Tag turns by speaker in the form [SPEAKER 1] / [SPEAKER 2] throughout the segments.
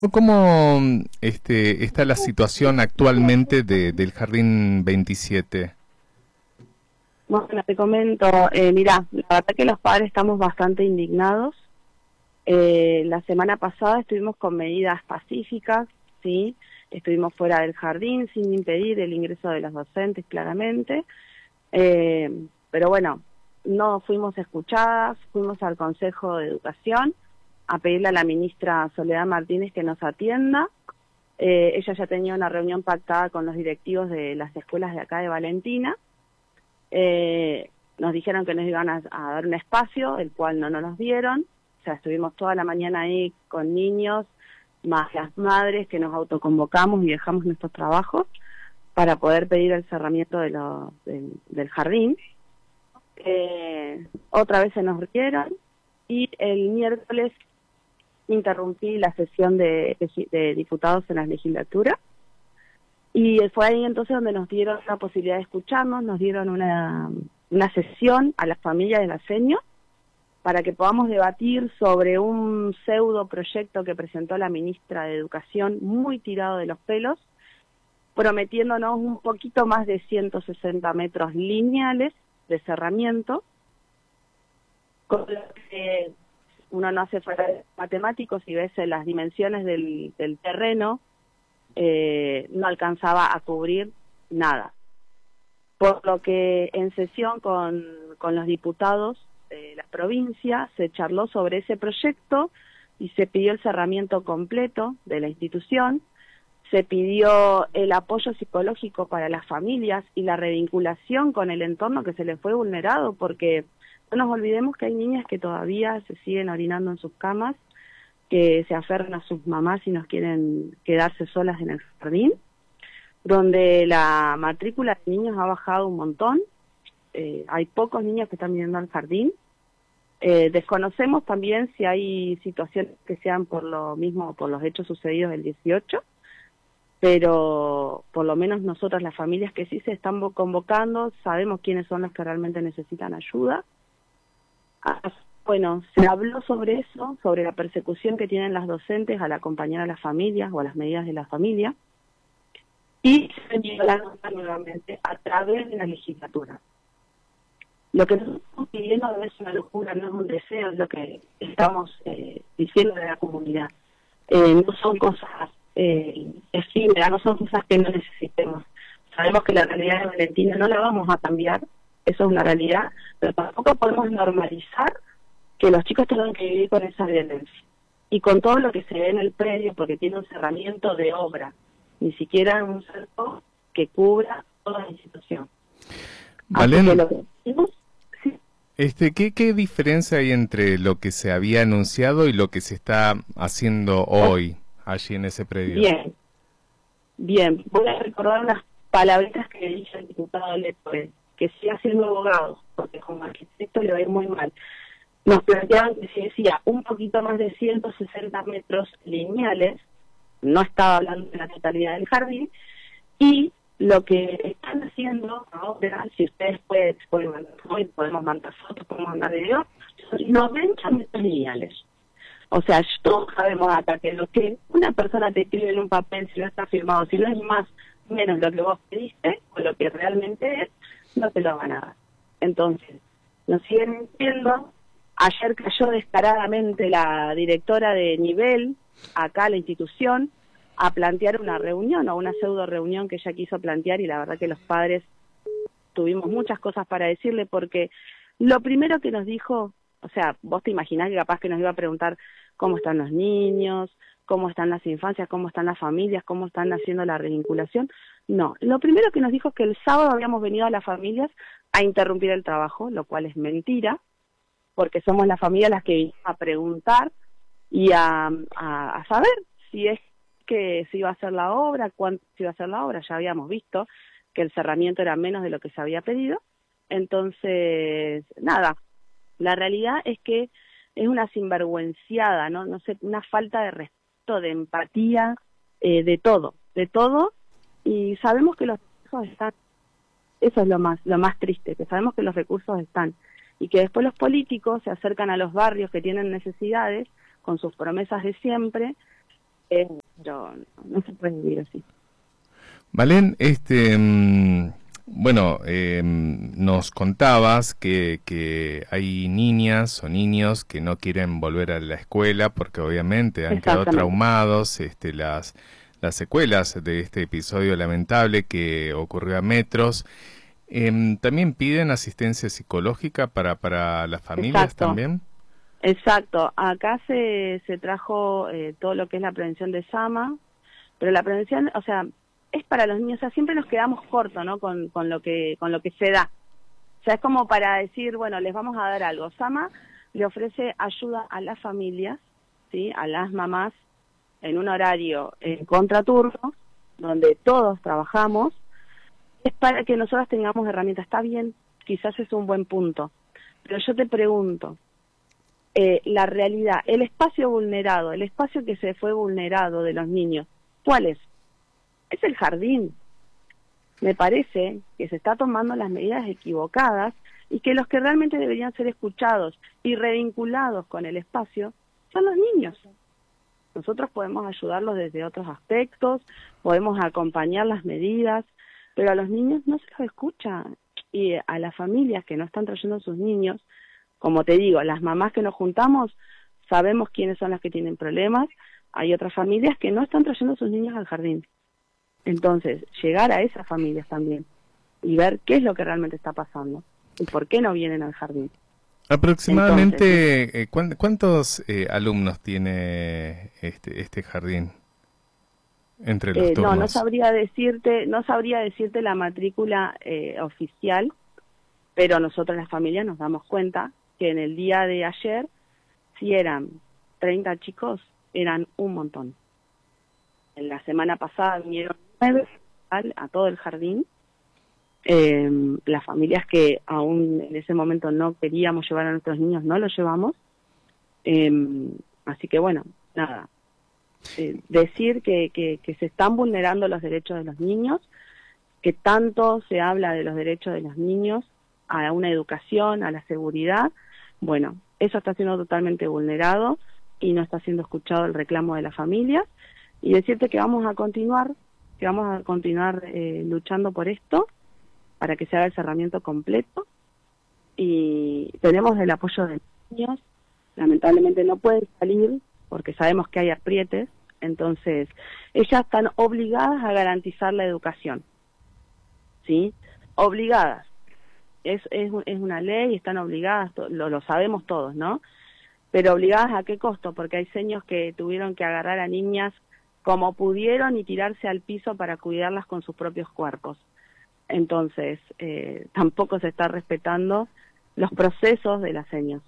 [SPEAKER 1] ¿Cómo está la situación actualmente del Jardín 27?
[SPEAKER 2] Bueno, te comento, mirá, la verdad que los padres estamos bastante indignados. La semana pasada estuvimos con medidas pacíficas, ¿sí? Estuvimos fuera del jardín sin impedir el ingreso de los docentes, claramente. Pero bueno, no fuimos escuchadas, fuimos al Consejo de Educación a pedirle a la ministra Soledad Martínez que nos atienda. Ella ya tenía una reunión pactada con los directivos de las escuelas de acá de Valentina. Nos dijeron que nos iban a dar un espacio, el cual no nos dieron. O sea, estuvimos toda la mañana ahí con niños, más las madres que nos autoconvocamos y dejamos nuestros trabajos para poder pedir el cerramiento del jardín. Otra vez se nos rieron y el miércoles interrumpí la sesión de diputados en la legislatura. Y fue ahí entonces donde nos dieron la posibilidad de escucharnos, nos dieron una sesión a las familias de la Seño para que podamos debatir sobre un pseudo proyecto que presentó la ministra de Educación, muy tirado de los pelos, prometiéndonos un poquito más de 160 metros lineales de cerramiento, con lo que uno no hace falta matemáticos y ves las dimensiones del terreno, no alcanzaba a cubrir nada. Por lo que en sesión con los diputados de la provincia se charló sobre ese proyecto y se pidió el cerramiento completo de la institución, se pidió el apoyo psicológico para las familias y la revinculación con el entorno que se les fue vulnerado, porque no nos olvidemos que hay niñas que todavía se siguen orinando en sus camas, que se aferran a sus mamás y no quieren quedarse solas en el jardín, donde la matrícula de niños ha bajado un montón. Hay pocos niños que están viniendo al jardín. Desconocemos también si hay situaciones que sean por lo mismo, por los hechos sucedidos el 18, pero por lo menos nosotras, las familias que sí se están convocando, sabemos quiénes son los que realmente necesitan ayuda. Bueno, se habló sobre eso, sobre la persecución que tienen las docentes al acompañar a las familias o a las medidas de la familia, y se envió la nota nuevamente a través de la legislatura. Lo que nosotros estamos pidiendo no es una locura, no es un deseo, es lo que estamos diciendo de la comunidad. No son cosas efímeras, no son cosas que no necesitemos. Sabemos que la realidad de Valentina no la vamos a cambiar, eso es una realidad, pero tampoco podemos normalizar que los chicos tengan que vivir con esa violencia y con todo lo que se ve en el predio, porque tiene un cerramiento de obra, ni siquiera un cerco que cubra toda la institución.
[SPEAKER 1] Valen,
[SPEAKER 2] sí.
[SPEAKER 1] ¿qué diferencia hay entre lo que se había anunciado y lo que se está haciendo hoy allí en ese predio?
[SPEAKER 2] Bien, voy a recordar unas palabritas que dijo el diputado Lepore, que siga siendo abogado, porque como arquitecto le va a ir muy mal. Nos planteaban que si decía un poquito más de 160 metros lineales, no estaba hablando de la totalidad del jardín, y lo que están haciendo ahora, si ustedes pueden mandar, hoy podemos mandar fotos, podemos mandar videos, son 90 metros lineales. O sea, todos sabemos acá que lo que una persona te escribe en un papel, si no está firmado, si no es más o menos lo que vos pediste, o lo que realmente es, no te lo van a dar. Entonces, nos siguen mintiendo. Ayer cayó descaradamente la directora de nivel, acá la institución, a plantear una reunión o una pseudo reunión que ella quiso plantear, y la verdad que los padres tuvimos muchas cosas para decirle, porque lo primero que nos dijo, o sea, vos te imaginás que capaz que nos iba a preguntar cómo están los niños, cómo están las infancias, cómo están las familias, cómo están haciendo la revinculación. No, lo primero que nos dijo es que el sábado habíamos venido a las familias a interrumpir el trabajo, lo cual es mentira, porque somos las familias las que vinimos a preguntar y a saber si es que se iba a hacer la obra, cuánto se iba a hacer la obra. Ya habíamos visto que el cerramiento era menos de lo que se había pedido. Entonces, nada, la realidad es que es una sinvergüenciada, no sé, una falta de respeto, de empatía, de todo, y sabemos que los recursos están. Eso es lo más triste, que sabemos que los recursos están, y que después los políticos se acercan a los barrios que tienen necesidades con sus promesas de siempre, Pero no se puede vivir así.
[SPEAKER 1] Malén, bueno, nos contabas que hay niñas o niños que no quieren volver a la escuela porque obviamente han quedado traumados, las secuelas de este episodio lamentable que ocurrió a metros. ¿También piden asistencia psicológica para las familias también?
[SPEAKER 2] Exacto. Acá se trajo todo lo que es la prevención de SAMA, pero la prevención, o sea, es para los niños, o sea, siempre nos quedamos cortos, ¿no? Con lo que se da. O sea, es como para decir, bueno, les vamos a dar algo. SAMA le ofrece ayuda a las familias, ¿sí? A las mamás en un horario contraturno, donde todos trabajamos, es para que nosotros tengamos herramientas. Está bien, quizás es un buen punto, pero yo te pregunto, la realidad, el espacio vulnerado, el espacio que se fue vulnerado de los niños, ¿cuál es? Es el jardín. Me parece que se está tomando las medidas equivocadas y que los que realmente deberían ser escuchados y revinculados con el espacio son los niños. Nosotros podemos ayudarlos desde otros aspectos, podemos acompañar las medidas, pero a los niños no se los escucha. Y a las familias que no están trayendo a sus niños, como te digo, las mamás que nos juntamos, sabemos quiénes son las que tienen problemas. Hay otras familias que no están trayendo a sus niños al jardín. Entonces, llegar a esas familias también y ver qué es lo que realmente está pasando y por qué no vienen al jardín.
[SPEAKER 1] Aproximadamente, ¿cuántos alumnos tiene este jardín entre los turnos?
[SPEAKER 2] No sabría decirte la matrícula oficial, pero nosotros las familias nos damos cuenta que en el día de ayer, si eran 30 chicos, eran un montón. En la semana pasada vinieron 9 a todo el jardín. Las familias que aún en ese momento no queríamos llevar a nuestros niños, no los llevamos. Así que bueno, nada. Decir que se están vulnerando los derechos de los niños, que tanto se habla de los derechos de los niños a una educación, a la seguridad, bueno, eso está siendo totalmente vulnerado y no está siendo escuchado el reclamo de las familias. Y decirte que vamos a continuar luchando por esto, para que se haga el cerramiento completo, y tenemos el apoyo de los niños. Lamentablemente no pueden salir porque sabemos que hay aprietes, entonces ellas están obligadas a garantizar la educación, ¿sí? Obligadas. Es una ley, están obligadas, lo sabemos todos, ¿no? Pero obligadas ¿a qué costo? Porque hay seños que tuvieron que agarrar a niñas como pudieron y tirarse al piso para cuidarlas con sus propios cuerpos. Entonces, tampoco se está respetando los procesos de las señas.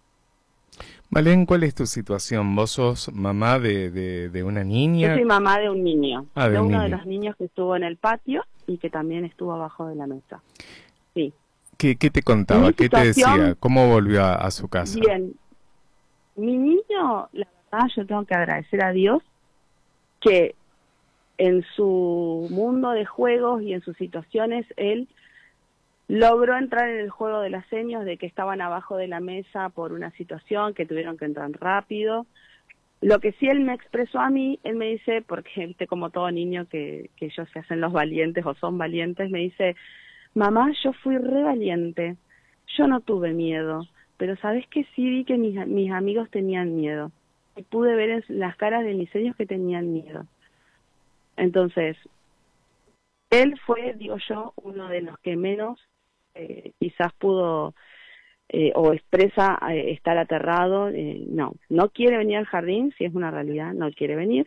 [SPEAKER 1] Malén, ¿cuál es tu situación? ¿Vos sos mamá de una niña?
[SPEAKER 2] Yo soy mamá de un niño,
[SPEAKER 1] de
[SPEAKER 2] uno de los niños que estuvo en el patio y que también estuvo abajo de la mesa. Sí.
[SPEAKER 1] ¿Qué te contaba? ¿Qué te decía? ¿Cómo volvió a su casa?
[SPEAKER 2] Bien. Mi niño, la verdad, yo tengo que agradecer a Dios que en su mundo de juegos y en sus situaciones, él logró entrar en el juego de las señas, de que estaban abajo de la mesa por una situación, que tuvieron que entrar rápido. Lo que sí él me expresó a mí, él me dice, porque como todo niño que ellos se hacen los valientes o son valientes, me dice, mamá, yo fui re valiente, yo no tuve miedo, pero ¿sabés qué? Sí vi que mis amigos tenían miedo. Y pude ver en las caras de mis seños que tenían miedo. Entonces, él fue, digo yo, uno de los que menos quizás pudo o expresa estar aterrado. No quiere venir al jardín, si es una realidad, no quiere venir.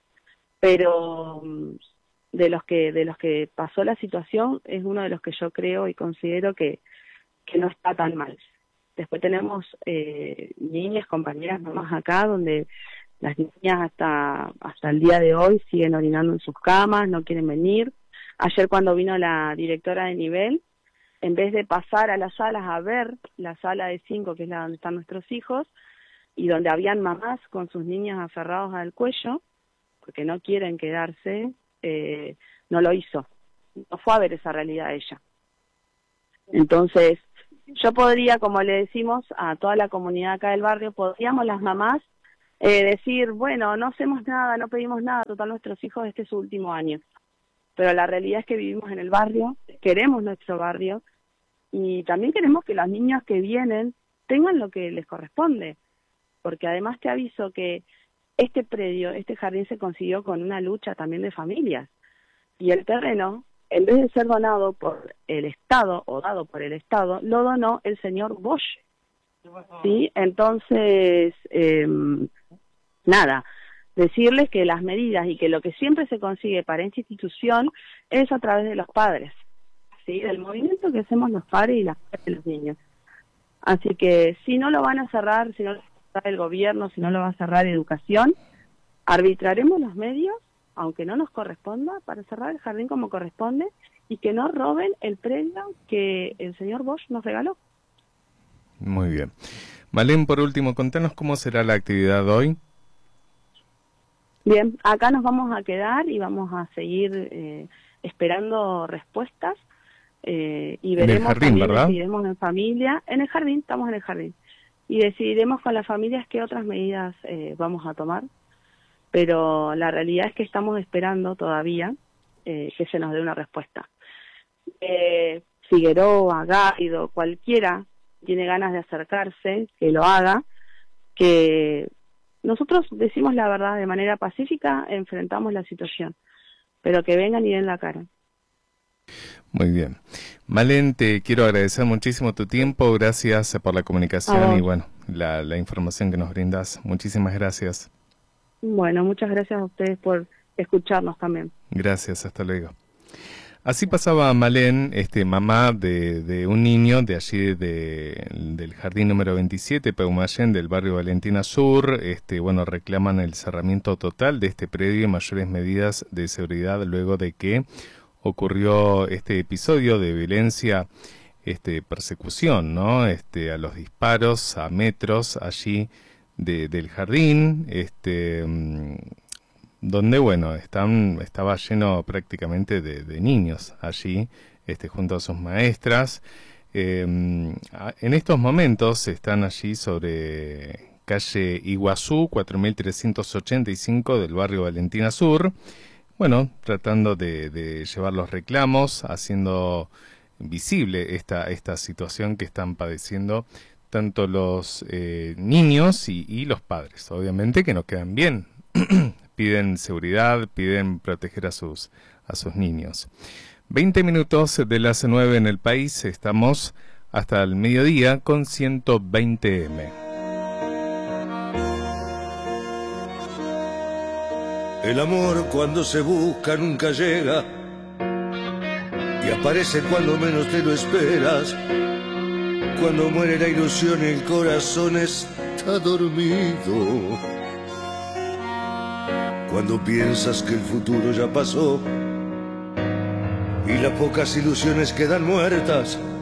[SPEAKER 2] Pero de los que pasó la situación, es uno de los que yo creo y considero que no está tan mal. Después tenemos niñas, compañeras, mamás acá, donde las niñas hasta el día de hoy siguen orinando en sus camas, no quieren venir. Ayer cuando vino la directora de nivel, en vez de pasar a las salas a ver la sala de 5, que es la donde están nuestros hijos, y donde habían mamás con sus niños aferrados al cuello, porque no quieren quedarse, no lo hizo. No fue a ver esa realidad ella. Entonces, yo podría, como le decimos a toda la comunidad acá del barrio, podríamos las mamás decir, bueno, no hacemos nada, no pedimos nada, total nuestros hijos este es su último año. Pero la realidad es que vivimos en el barrio, queremos nuestro barrio y también queremos que los niños que vienen tengan lo que les corresponde. Porque además te aviso que este predio, este jardín se consiguió con una lucha también de familias. Y el terreno, en vez de ser donado por el Estado o dado por el Estado, lo donó el señor Bosch. ¿Sí? Entonces, nada, decirles que las medidas y que lo que siempre se consigue para esta institución es a través de los padres, ¿sí? Del movimiento que hacemos los padres y las madres de los niños. Así que si no lo van a cerrar, si no lo va a cerrar el gobierno, si no lo va a cerrar educación, arbitraremos los medios, aunque no nos corresponda, para cerrar el jardín como corresponde y que no roben el predio que el señor Bosch nos regaló.
[SPEAKER 1] Muy bien. Malén, por último, contanos cómo será la actividad hoy.
[SPEAKER 2] Bien, acá nos vamos a quedar y vamos a seguir esperando respuestas y veremos.
[SPEAKER 1] En el jardín, ¿verdad?
[SPEAKER 2] Decidiremos en familia, en el jardín, estamos en el jardín, y decidiremos con las familias qué otras medidas vamos a tomar, pero la realidad es que estamos esperando todavía que se nos dé una respuesta. Figueroa, Gaido, cualquiera tiene ganas de acercarse, que lo haga, que nosotros decimos la verdad de manera pacífica, enfrentamos la situación, pero que vengan y den la cara.
[SPEAKER 1] Muy bien. Malén, te quiero agradecer muchísimo tu tiempo, gracias por la comunicación y bueno, la información que nos brindas. Muchísimas gracias.
[SPEAKER 2] Bueno, muchas gracias a ustedes por escucharnos también.
[SPEAKER 1] Gracias, hasta luego. Así pasaba Malén, mamá de un niño de allí del jardín número 27, Peumayén, del barrio Valentina Sur. Bueno, reclaman el cerramiento total de este predio y mayores medidas de seguridad luego de que ocurrió este episodio de violencia, persecución, ¿no? A los disparos a metros allí del jardín, donde, bueno, estaba lleno prácticamente de niños allí, junto a sus maestras. En estos momentos están allí sobre calle Iguazú, 4385 del barrio Valentina Sur, bueno, tratando de llevar los reclamos, haciendo visible esta situación que están padeciendo tanto los niños y los padres, obviamente que no quedan bien. Piden seguridad, piden proteger a sus niños. 20 minutos de las 9 en el país, estamos hasta el mediodía con 120M.
[SPEAKER 3] El amor cuando se busca nunca llega y aparece cuando menos te lo esperas. Cuando muere la ilusión el corazón está dormido. Cuando piensas que el futuro ya pasó y las pocas ilusiones quedan muertas,